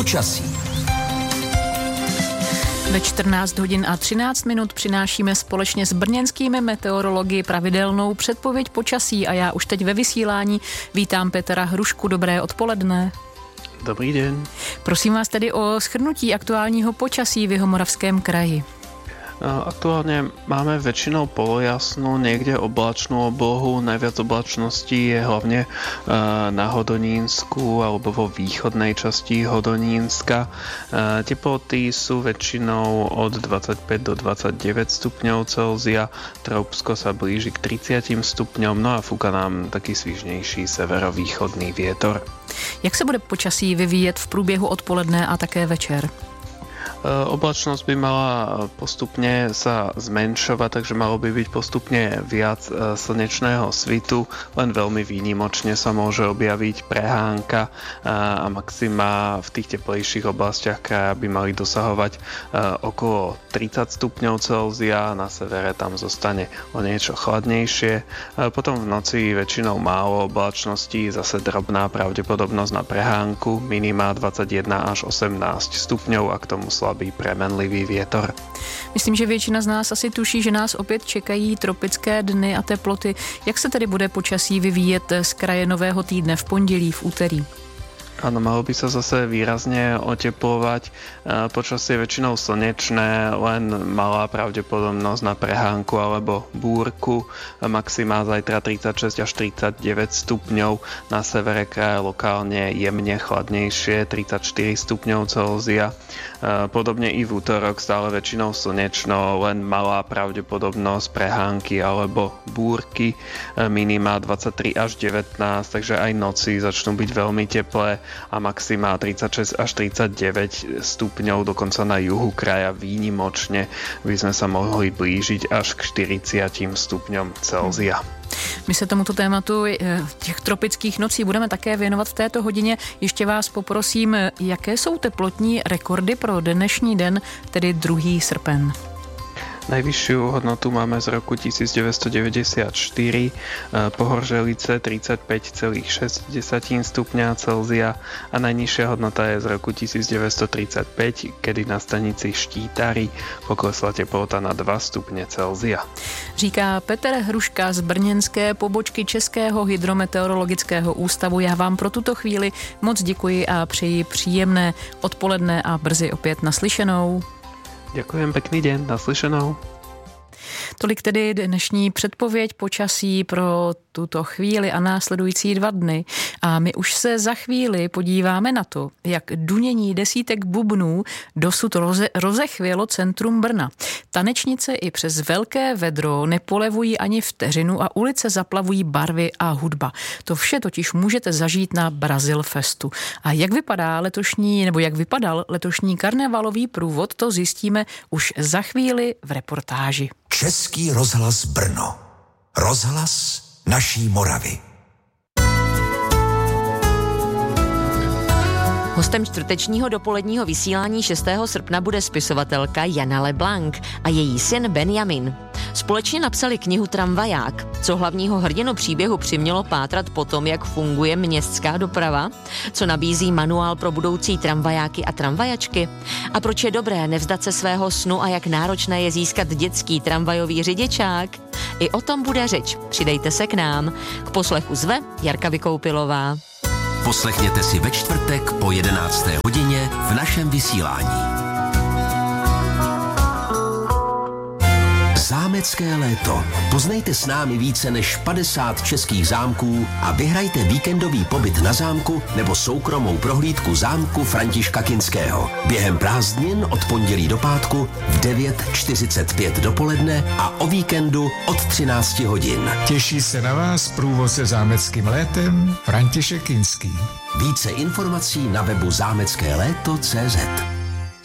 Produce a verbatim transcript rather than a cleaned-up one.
Počasí. Ve čtrnáct hodin a třináct minut přinášíme společně s brněnskými meteorology pravidelnou předpověď počasí a já už teď ve vysílání vítám Petra Hrušku. Dobré odpoledne. Dobrý den. Prosím vás tedy o shrnutí aktuálního počasí v Jihomoravském kraji. Aktuálne máme väčšinou polojasnú, niekde oblačnú oblohu. Najviac oblačností je hlavne na Hodonínsku alebo vo východnej časti Hodonínska. Teploty sú väčšinou od dvadsaťpäť do dvadsaťdeväť stupňov Celzia. Tropsko sa blíži k tridsiatim stupňom, no a fúka nám taký svižnejší severovýchodný vietor. Jak se bude počasí vyvíjet v průběhu odpoledne a také večer? Oblačnosť by mala postupne sa zmenšovať, takže malo by byť postupne viac slnečného svitu, len veľmi výnimočne sa môže objaviť prehánka a maxima v tých teplejších oblastiach kraja by mali dosahovať okolo tridsať stupňov Celzia, na severe tam zostane o niečo chladnejšie. Potom v noci väčšinou málo oblačností, zase drobná pravdepodobnosť na prehánku, minima dvadsaťjeden až osemnásť stupňov a k tomu slabý premenlivý vietor. Myslím, že většina z nás asi tuší, že nás opět čekají tropické dny a teploty. Jak se tedy bude počasí vyvíjet z kraje nového týdne v pondělí, v úterý? Áno, malo by sa zase výrazne oteplovať. Počasie je väčšinou slnečné, len malá pravdepodobnosť na prehánku alebo búrku. Maximá zajtra tridsaťšesť až tridsaťdeväť stupňov. Na severe kraja lokálne jemne chladnejšie, tridsaťštyri stupňov Celzia. Podobne i v útorok stále väčšinou slnečno, len malá pravdepodobnosť prehánky alebo búrky. Minima dvadsaťtri až devätnásť, takže aj noci začnú byť veľmi teplé a maximá tridsaťšesť až tridsaťdeväť stupňov, dokonca na juhu kraja výnimočne by sme sa mohli blížiť až k štyridsiatim stupňom Celzia. My se tomuto tématu těch tropických nocí budeme také věnovat v této hodině. Ještě vás poprosím, jaké jsou teplotní rekordy pro dnešní den, tedy druhý srpen? Najvyššiu hodnotu máme z roku devätnásťstodeväťdesiatštyri, Pohorželice tridsaťpäť celá šesť stupňa Celzia a najnižšia hodnota je z roku devätnásťstotridsaťpäť, kedy na stanici Štítári poklesla teplota na dva stupně Celzia. Říká Petr Hruška z brněnské pobočky Českého hydrometeorologického ústavu. Já vám pro tuto chvíli moc děkuji a přeji příjemné odpoledne a brzy opět naslyšenou. Ďakujem, pekný deň, naslyšenou. Tolik tedy dnešní předpověď počasí pro tuto chvíli a následující dva dny. A my už se za chvíli podíváme na to, jak dunění desítek bubnů dosud roze, rozechvělo centrum Brna. Tanečnice i přes velké vedro nepolevují ani vteřinu a ulice zaplavují barvy a hudba. To vše totiž můžete zažít na Brazil Festu. A jak vypadá letošní, nebo jak vypadal letošní karnevalový průvod, to zjistíme už za chvíli v reportáži. Český rozhlas Brno. Rozhlas naší Moravy. Hostem čtvrtečního dopoledního vysílání šestého srpna bude spisovatelka Jana LeBlanc a její syn Benjamin. Společně napsali knihu Tramvaják. Co hlavního hrdinu příběhu přimělo pátrat po tom, jak funguje městská doprava? Co nabízí manuál pro budoucí tramvajáky a tramvajačky? A proč je dobré nevzdat se svého snu a jak náročné je získat dětský tramvajový řidičák? I o tom bude řeč. Přidejte se k nám. K poslechu zve Jarka Vykoupilová. Poslechněte si ve čtvrtek po jedenácté hodině v našem vysílání. Zámecké léto. Poznejte s námi více než padesát českých zámků a vyhrajte víkendový pobyt na zámku nebo soukromou prohlídku zámku Františka Kinského. Během prázdnin od pondělí do pátku v devět čtyřicet pět dopoledne a o víkendu od třinácti hodin. Těší se na vás průvodce zámeckým létem František Kinský. Více informací na webu zámecké léto tečka cé zet.